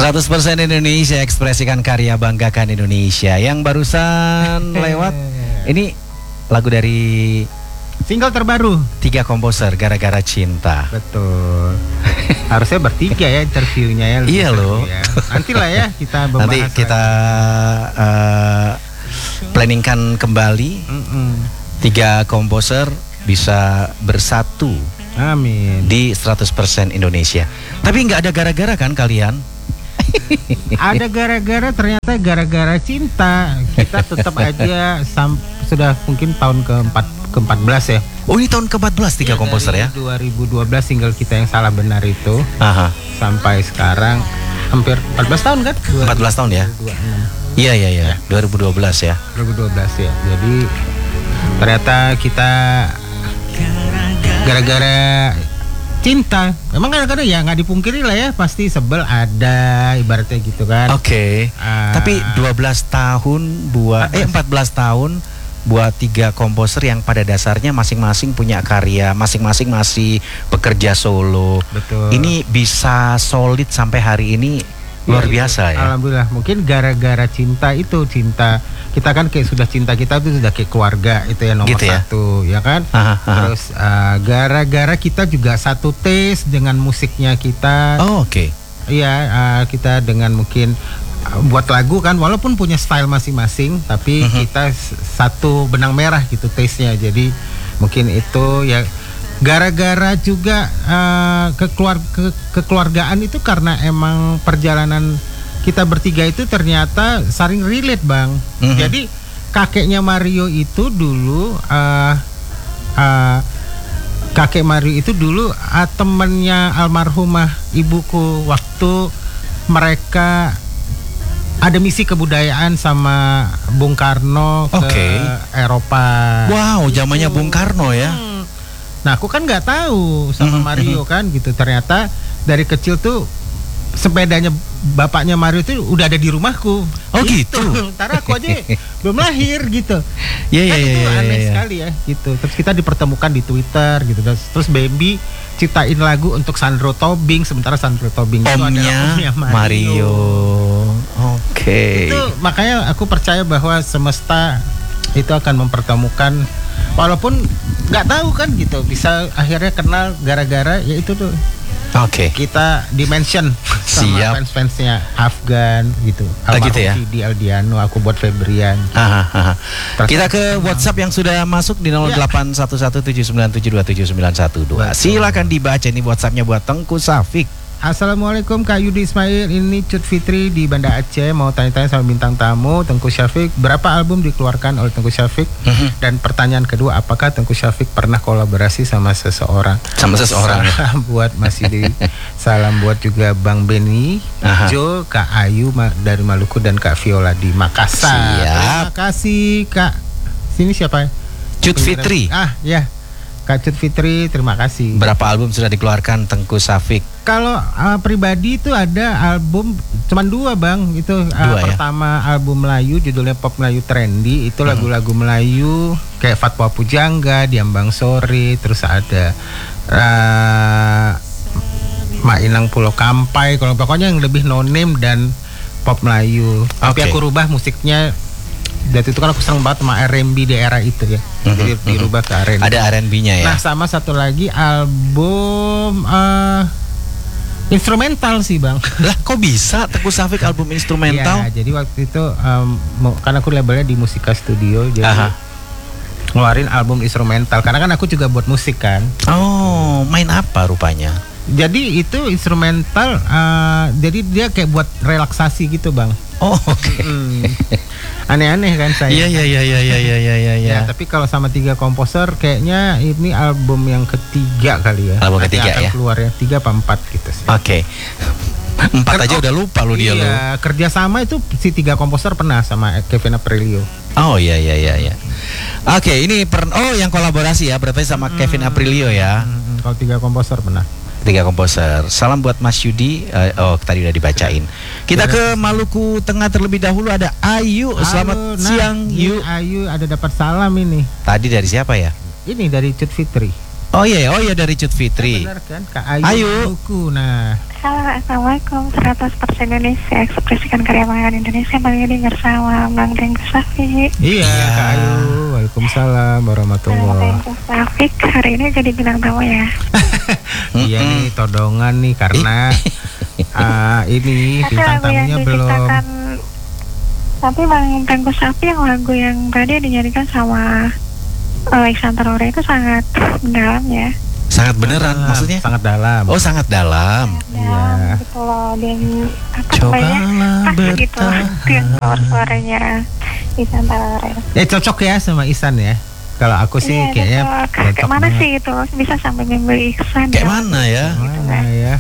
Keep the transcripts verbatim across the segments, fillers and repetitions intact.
seratus persen Indonesia, ekspresikan karya, banggakan Indonesia. Yang barusan lewat ini lagu dari single terbaru tiga komposer, Gara-gara Cinta. Betul. Harusnya bertiga ya interviewnya ya. Iya loh ya. Nanti lah ya kita membahas. Nanti kita uh, planningkan kembali. Mm-mm. Tiga komposer bisa bersatu. Amin. Di seratus persen Indonesia. Tapi nggak ada gara-gara kan kalian? Ada gara-gara, ternyata gara-gara cinta. Kita tetap aja sam- sudah mungkin tahun keempat keempat belas ya. Oh, ini tahun keempat belas tiga ya, komposer ya. dua ribu dua belas single kita yang salah benar itu. Aha. Sampai sekarang hampir empat belas tahun kan? empat belas tahun ya. Iya iya iya. Ya. dua ribu dua belas ya. dua ribu dua belas ya. Jadi ternyata kita gara-gara cinta. Emang kadang-kadang ya nggak dipungkiri lah ya, pasti sebel ada, ibaratnya gitu kan. Oke. Okay. Uh, Tapi dua belas tahun buat eh empat belas tahun buat tiga komposer yang pada dasarnya masing-masing punya karya, masing-masing masih bekerja solo. Betul. Ini bisa solid sampai hari ini luar biasa ya. Alhamdulillah. Mungkin gara-gara cinta itu, cinta kita kan kayak sudah cinta kita itu sudah kayak keluarga, itu ya nomor gitu ya? Satu ya kan. Aha, aha. Terus uh, gara-gara kita juga satu taste dengan musiknya kita. Oh oke. Okay. Iya uh, kita dengan mungkin uh, buat lagu kan walaupun punya style masing-masing, tapi uh-huh. kita satu benang merah gitu taste-nya. Jadi mungkin itu ya. Gara-gara juga uh, kekeluar, ke, kekeluargaan itu karena emang perjalanan kita bertiga itu ternyata saling relate bang. Mm-hmm. Jadi kakeknya Mario itu dulu uh, uh, kakek Mario itu dulu uh, temennya almarhumah ibuku waktu mereka ada misi kebudayaan sama Bung Karno ke okay. Eropa. Wow, zamannya Bung Karno ya. Hmm. Nah aku kan nggak tahu sama Mario kan gitu. Ternyata dari kecil tuh sepedanya bapaknya Mario itu udah ada di rumahku. Oh gitu. Ntar aku aja belum lahir gitu. Iya iya iya. Itu aneh ya, sekali ya gitu. Terus kita dipertemukan di Twitter gitu. Terus Baby ciptain lagu untuk Sandro Tobing, sementara Sandro Tobing omnya, itu adalah omnya Mario. Mario. Oke. Okay. Itu makanya aku percaya bahwa semesta itu akan mempertemukan. Walaupun nggak tahu kan gitu, bisa akhirnya kenal gara-gara ya itu tuh. Oke. Okay. Kita dimension sama fans-fansnya Afgan gitu. Ah, gitu ya. Di Aldiano, aku buat Febrian. Gitu. Aha, aha. Kita ke WhatsApp yang sudah masuk di nol delapan satu satu tujuh sembilan tujuh dua tujuh sembilan satu dua. Silakan dibaca, ini WhatsAppnya buat Tengku Safik. Assalamualaikum Kak Yudi Ismail, ini Cut Fitri di Banda Aceh, mau tanya-tanya sama bintang tamu Tengku Syafiq, berapa album dikeluarkan oleh Tengku Syafiq? Uh-huh. Dan pertanyaan kedua, apakah Tengku Syafiq pernah kolaborasi sama seseorang? Sama seseorang. Salam buat Mas Yudi, salam buat juga Bang Beni, uh-huh. Jo, Kak Ayu dari Maluku dan Kak Viola di Makassar. Siap. Terima kasih Kak. Sini siapa? Cut Fitri. Ah ya. Kak Cut Fitri, terima kasih. Berapa album sudah dikeluarkan Tengku Syafiq? Kalau uh, pribadi itu ada album cuman dua bang. Itu uh, dua, pertama ya? Album Melayu judulnya Pop Melayu Trendy. Itu hmm. lagu-lagu Melayu kayak Fatwa Pujangga, Diambang Sore. Terus ada uh, Mainang Pulau Kampai. Kalau pokoknya yang lebih no name dan pop Melayu. Tapi okay. aku rubah musiknya. Dan itu kan aku seneng banget sama R and B di era itu ya. Mm-hmm. Jadi dirubah ke R and B. Ada R and B-nya ya. Nah sama satu lagi album uh, instrumental sih bang. Lah kok bisa Tengku Syafiq album instrumental? Ya, jadi waktu itu um, karena aku labelnya di Musika Studio, jadi Aha. ngeluarin album instrumental. Karena kan aku juga buat musik kan. Oh, main apa rupanya? Jadi itu instrumental, uh, jadi dia kayak buat relaksasi gitu bang. Oh oke. Okay. Hmm. Aneh-aneh kan saya. Iya iya iya iya iya iya iya. Ya, ya tapi kalau sama tiga komposer kayaknya ini album yang ketiga kali ya. Album ketiga ya. Keluar ya tiga apa empat gitu sih. Oke. Okay. Empat kan, aja oh, udah lupa lu dia lu. Iya, kerja sama itu si tiga komposer pernah sama Kevin Aprilio. Oh iya iya iya iya. Oke, okay, ini per, oh yang kolaborasi ya, berarti sama hmm, Kevin Aprilio ya. Hmm, kalau tiga komposer pernah. Tiga komposer. Salam buat Mas Yudi. Uh, oh tadi udah dibacain. Kita ke Maluku Tengah terlebih dahulu, ada Ayu. Halo, selamat nah, siang Yu. Ayu ada dapat salam ini. Tadi dari siapa ya? Ini dari Cut Fitri. Oh iya, oh iya dari Cut Fitri. Benar kan, Kak Ayu. Ayu. Buku. Nah, Halo, Assalamualaikum. seratus persen Indonesia, ekspresikan karya Bang Indonesia. Bang Yudi bersama Bang Tengku Safi. iya, Iya. Kak Ayu. Waalaikumsalam Bang warahmatullahi. Tengku Safi hari ini jadi bintang tamu ya. Iya nih, todongan nih karena ah, ini Tapi bintang lagu yang tamunya belum. diciptakan, tapi Bang Tengku Safi yang lagu yang tadi dinyanyikan sama Alexander Ore itu sangat mendalam ya. Sangat beneran Ah, maksudnya? sangat dalam. Oh sangat dalam. Dalam gitu loh, dan apa Cobalah namanya, pas gitu bertahan. yang suaranya Alexander Ore. Ya cocok ya sama Ihsan ya. Kalau aku sih Iya, kayaknya cocok. cocok Kayak mana banget. sih itu bisa sampai membeli iksan Kayak ya. mana ya? Mana ya?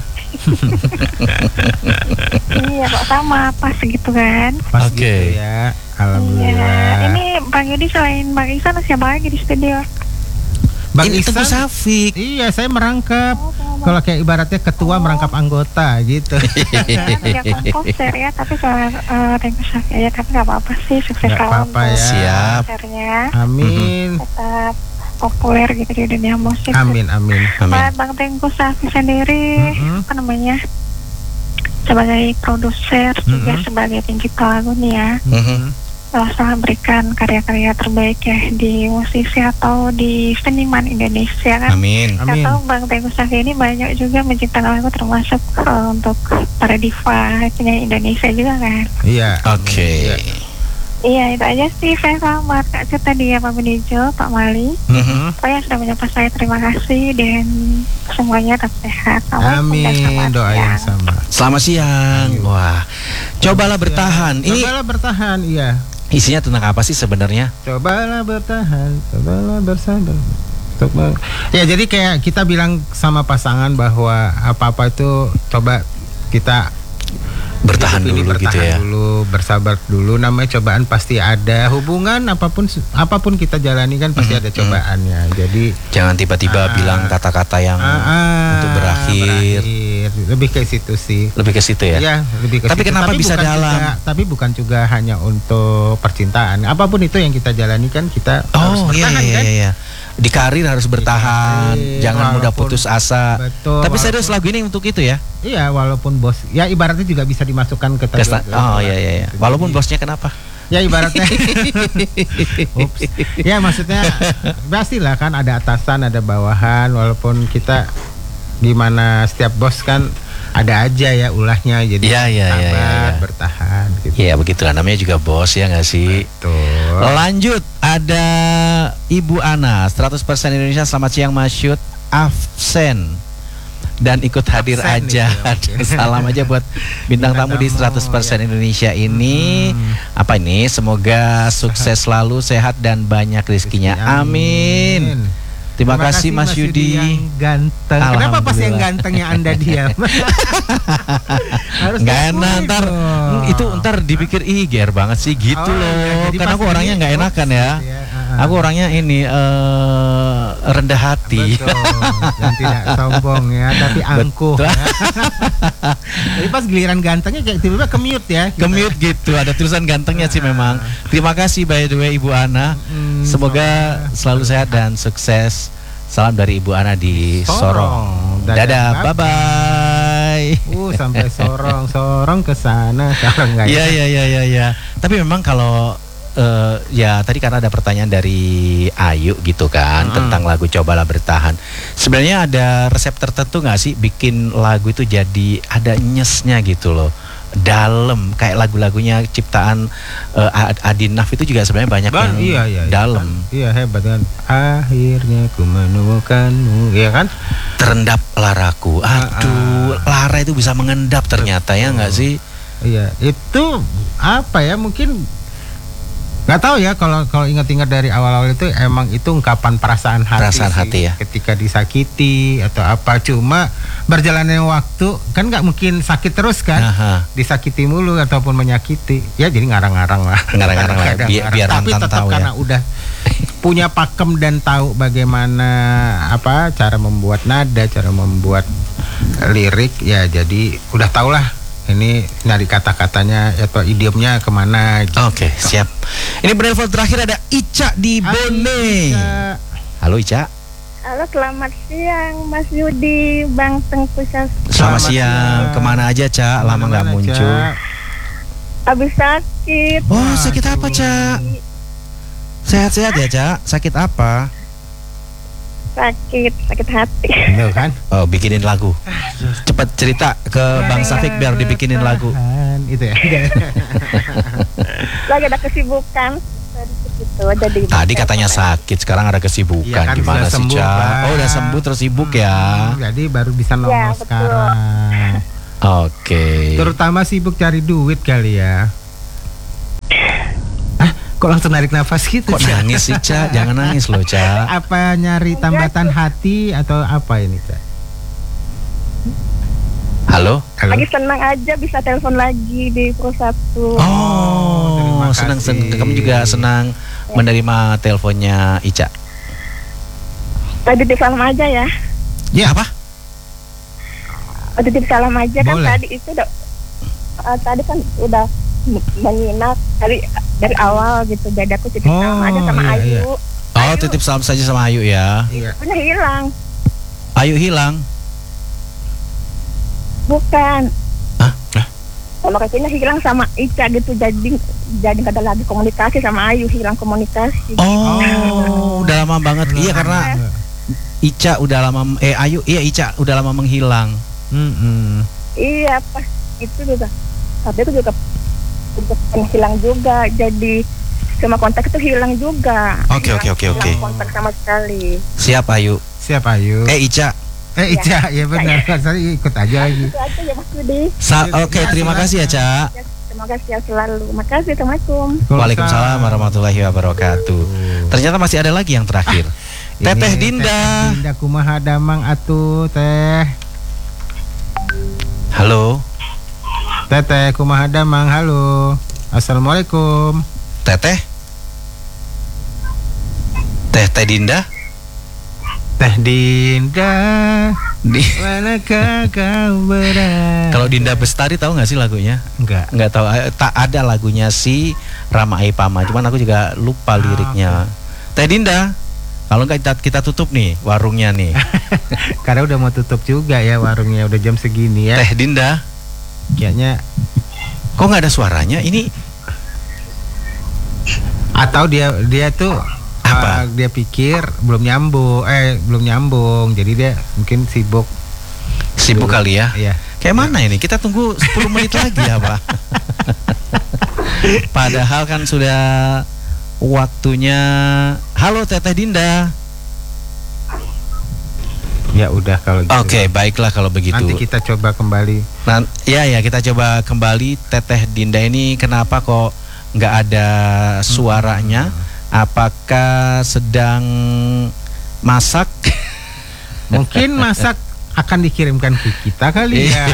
Iya kok sama pas gitu kan. Pas Oke. gitu ya. Alhamdulillah. Iya. Ini Bang Yudi selain Bang Iksan siapa lagi di studio? Bang Ini Teguh Ihsan. Safik. Iya, saya merangkap. Oh, sama Kalau kayak ibaratnya ketua merangkap anggota gitu. Bang dia komposer ya, tapi kalau uh, Tengku Safi aja, tapi nggak apa-apa sih, sukses Nggak selalu apa-apa untuk ya. Siap. konsernya, Amin. tetap populer gitu di dunia musik. Amin, amin. Amin. Buat Bang Tengku Safi sendiri, Mm-mm. apa namanya, sebagai produser juga Mm-mm. sebagai pencipta lagu nih ya, Mhm. telah memberikan karya-karya terbaik ya di musisi atau di seniman Indonesia kan. Amin. Amin. Atau Bang Tengku Safi ini banyak juga menciptakan lagu termasuk uh, untuk para diva penyanyi Indonesia juga kan. Iya. Oke. Iya. Iya itu aja sih, saya selamat Kak Cut tadi ya, Pak Benijo, Pak Mali. Mhm. Pokoknya sudah menyapa saya, terima kasih dan semuanya tetap sehat. Assalamualaikum dan Amin. selamat Doa siang. yang sama. Selamat siang. Wah. Cobalah bertahan. Ini Cobalah bertahan, iya. isinya tentang apa sih sebenarnya? Cobalah bertahan, cobalah bersabar. Coba. Ya, jadi kayak kita bilang sama pasangan bahwa apa-apa itu coba kita Bertahan hidup ini dulu bertahan gitu ya. dulu, bersabar dulu. Namanya cobaan pasti ada. Hubungan apapun apapun kita jalani kan pasti ada cobaannya. Jadi Jangan tiba-tiba Ah. bilang kata-kata yang ah, ah, untuk berakhir. berakhir. Lebih ke situ sih. Lebih ke situ ya. Iya, lebih ke Tapi situ. kenapa bisa bukan dalam? juga- tapi bukan juga hanya untuk percintaan. Apapun itu yang kita jalani kan kita harus Oh iya bertahan iya kan. iya. iya. Di karir harus bertahan, karir, jangan mudah walaupun- putus asa. Betul. Tapi serius walaupun- lagu ini untuk itu ya. Iya, walaupun bos. Ya ibaratnya juga bisa dimasukkan ke Tes- tadi- oh iya iya iya. Jadi- Walaupun bosnya kenapa? Ya ibaratnya. Ups. Ya maksudnya pastilah kan ada atasan, ada bawahan. Walaupun kita gimana setiap bos kan ada aja ya ulahnya. Jadi Iya, iya, iya, sabar, iya, iya. bertahan. Gitu. Ya begitulah namanya juga bos ya nggak sih. Betul. Lanjut ada Ibu Ana seratus persen Indonesia. Selamat siang Mas Syut. Absen dan ikut hadir Absen aja. nih, ya, mungkin. Salam aja buat bintang Bintang tamu di tamu, seratus persen ya. Indonesia ini. Hmm. Apa ini? Semoga sukses selalu, sehat dan banyak rezekinya. Amin. Terima, kasih Mas Yudi. yang ganteng. Kenapa pas yang Alhamdulillah. gantengnya Anda diam? Harus Nggak diakui enak ntar dong. hmm, itu ntar dipikir ih ger banget sih gitu Oh, iya, loh. jadi Karena pas aku orangnya ini, nggak ups, enakan ya. gitu ya, ah, ah. Aku orangnya ini eh, rendah hati. Betul. Dan tidak sombong ya, tapi angkuh. Betul. Ya. Jadi pas giliran gantengnya kayak tiba-tiba ke-mute ya. kita. Kemute gitu, ada tulisan gantengnya sih memang. Terima kasih by the way Ibu Ana. Hmm, Semoga semoga selalu sehat dan sukses. Salam dari Ibu Ana di Sorong. Sorong. Dadah, Dadah, bye-bye. bye bye. Uh sampai sorong, sorong ke sana, sorong enggak Iya iya iya iya ya. Tapi memang kalau eh, ya tadi karena ada pertanyaan dari Ayu gitu kan Mm-mm. tentang lagu Cobalah Bertahan. Sebenarnya ada resep tertentu nggak sih bikin lagu itu jadi ada nyesnya gitu loh. Dalam kayak lagu-lagunya ciptaan eh, Ad- Adinaf itu juga sebenarnya banyak Bang, yang iya, iya, iya. dalam. Iya hebat kan. Akhirnya ku menemukanmu, iya kan? Terendap laraku. Aduh, lara itu bisa mengendap ternyata ya nggak sih? Iya, itu apa ya? Mungkin nggak tahu ya kalau kalau ingat-ingat dari awal-awal itu emang itu ungkapan perasaan hati. Perasaan sih, hati ya. Ketika disakiti atau apa, cuma berjalannya waktu kan nggak mungkin sakit terus kan? Aha. Disakiti mulu ataupun menyakiti, ya jadi ngarang-ngarang lah. Ngarang-ngarang lah, Kadang-kadang biar- ngarang. biar Tapi mantan tetap tahu ya. karena udah punya pakem dan tahu bagaimana apa cara membuat nada, cara membuat lirik, ya jadi udah tau lah ini nyari kata-katanya atau idiomnya kemana gitu. Oke, siap. Ini penelpon terakhir ada Ica di Bone. Hai, Kak. Halo Ica. Halo, selamat siang Mas Yudi, Bang Tengku Saf. Selamat, Selamat siang. siang. Kemana aja, Cak? Lama nggak Mana, muncul. Cak? Habis sakit. Oh, sakit apa, Cak? Sehat-sehat ya, Cak? Sakit apa? Sakit, sakit hati. Tuh kan? Oh, bikinin lagu. Cepat cerita ke Bang Safik biar dibikinin lagu. Tahan, itu ya. Lagi ada kesibukan. Gitu, jadi Tadi katanya sakit, sekarang ada kesibukan. Iya kan, Gimana sudah sih, sembuh, Cak? Bang. Oh, udah sembuh terus sibuk ya. Hmm, jadi baru bisa nongol Ya, betul. sekarang. Oke. Terutama sibuk cari duit kali ya. Ah, kok langsung narik nafas gitu? Kok Cak? nangis sih, Cak? Jangan nangis loh, Cak. Apa nyari tambatan hati atau apa ini, Cak? Halo? Halo. lagi senang aja bisa telepon lagi di Pro satu. Oh, terima senang kasih. senang. Kamu juga senang menerima teleponnya Ica. Tadi di salam aja ya. Ya apa? Tadi di salam aja kan Boleh. tadi itu udah eh, tadi kan udah m- menyimak dari dari awal gitu. Jadi aku titip Oh, salam aja sama iya, Ayu. iya. Oh, Ayu. titip salam saja sama Ayu ya. Iya. Punya hilang. Ayu hilang. Bukan. Hah? Hah? Sama kayaknya hilang sama Ica gitu, jadi jadi nggak ada lagi komunikasi sama Ayu, hilang komunikasi. Oh, udah lama banget. Iya karena Ica udah lama eh Ayu iya Ica udah lama menghilang. Mm-mm. Iya pas itu juga, tapi itu juga juga hilang juga, jadi semua kontak itu hilang juga. Oke, oke, oke, Hilang oke. kontak sama sekali. Siap Ayu. Siapa Ayu? Eh Ica. Eh, Ica, ya benar. Saya ikut aja lagi. Itu aja ya Mas Budi. Sa- Oke, terima kasih ya, Ca. Ya, terima kasih ya selalu. Makasih, assalamualaikum. Waalaikumsalam warahmatullahi wabarakatuh. Ternyata masih ada lagi yang terakhir. Ini Teteh Dinda. Teteh Dinda kumaha damang atuh teh. Halo, Teteh kumaha damang, halo. Assalamualaikum. Teteh. Teteh Dinda. Teh Dinda, Di manakah kau berada? Kalau Dinda Bestari tahu nggak sih lagunya? Enggak. Nggak tahu. Eh, Tak ada lagunya si Rama Aipama. Cuman aku juga lupa liriknya. Teh Dinda. Kalau nggak kita, kita tutup nih warungnya nih. Karena udah mau tutup juga ya warungnya, udah jam segini ya. Teh Dinda. Kayaknya Kok nggak ada suaranya? Ini atau dia dia tuh Apa? uh, dia pikir belum nyambung, eh belum nyambung, jadi dia mungkin sibuk. sibuk kali ya. Iya. Kayak mana ini? Kita tunggu sepuluh menit lagi ya, Pak. Padahal kan sudah waktunya. Halo Teteh Dinda. Ya udah kalau gitu. Oke, baiklah kalau begitu. Nanti kita coba kembali. Nah, ya ya kita coba kembali. Teteh Dinda ini kenapa kok nggak ada suaranya? Apakah sedang masak? Mungkin masak akan dikirimkan ke kita kali ya.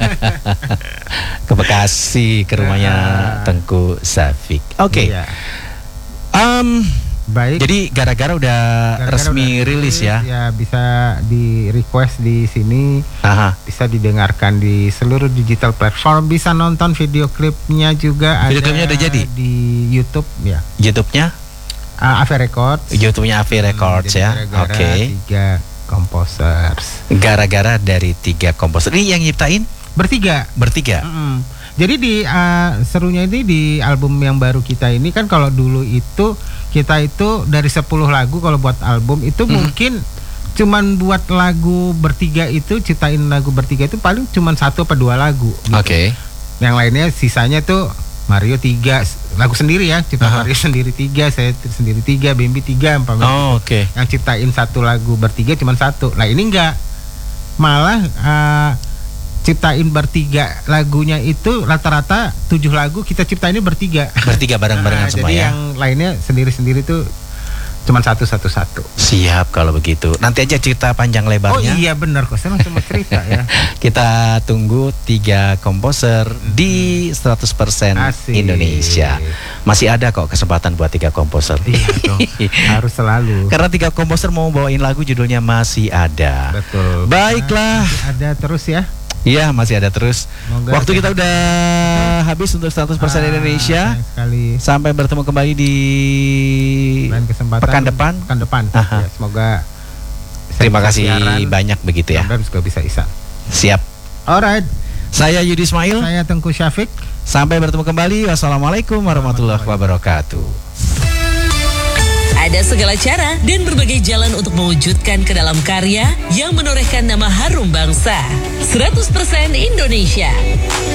Ke Bekasi, ke rumahnya Ah. Tengku Safik. Oke. Iya. Em, Baik. jadi gara-gara udah Gara-gara resmi udah rilis ya. Ya bisa di request di sini, Aha. bisa didengarkan di seluruh digital platform, bisa nonton video klipnya juga. Video ada klipnya udah jadi? di YouTube ya. YouTube-nya? Uh, Ave Records. YouTube-nya Avi Records Jadi ya. gara-gara Oke. Tiga composers. Gara-gara dari tiga komposer. Ini yang nyiptain Bertiga. bertiga. Mm-mm. Jadi di uh, serunya ini di album yang baru kita ini kan, kalau dulu itu kita itu dari sepuluh lagu kalau buat album itu Mhm. mungkin cuman buat lagu bertiga itu, ciptain lagu bertiga itu paling cuman satu apa dua lagu gitu. Oke. Yang lainnya sisanya tuh Mario tiga lagu sendiri ya, cipta Aha. Mario sendiri tiga, saya t- sendiri tiga, Bambi tiga, umpamanya gitu. Oh, oke. Yang ciptain satu lagu bertiga cuman satu. Nah ini enggak, malah uh, ciptain bertiga lagunya itu rata-rata tujuh lagu kita ciptainnya bertiga. Bertiga bareng-barengan Nah, semua jadi ya. yang lainnya sendiri-sendiri tuh cuman satu-satu-satu. Siap kalau begitu. Nanti aja cerita panjang Oh lebarnya. iya benar kok, saya langsung mau cerita ya. Kita tunggu tiga komposer di seratus persen Asik. Indonesia. Masih ada kok kesempatan buat tiga komposer. Iya dong, harus selalu. Karena tiga komposer mau bawain lagu judulnya Masih Ada. Betul. Baiklah. Ada terus ya. Iya, masih ada terus. Semoga Waktu ada- kita udah habis untuk seratus persen Ah, Indonesia. sayang sekali. Sampai bertemu kembali di Lain kesempatan pekan depan. Pekan depan. Aha. Ya, semoga Terima kasih siaran. banyak begitu ya. Mudah-mudahan juga bisa Isa. Siap. Alright. Saya Yudi Ismail. Saya Tengku Syafiq. Sampai bertemu kembali. Wassalamualaikum warahmatullahi wabarakatuh. Ada segala cara dan berbagai jalan untuk mewujudkan ke dalam karya yang menorehkan nama harum bangsa. seratus persen Indonesia.